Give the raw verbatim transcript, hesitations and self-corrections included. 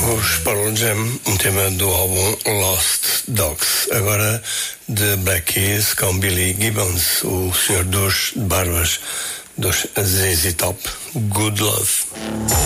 Os Pearl Jam, um tema do álbum Lost Dogs, agora de Black Keys com Billy Gibbons, o senhor dos barbas, dos Z Z Top, Good Love.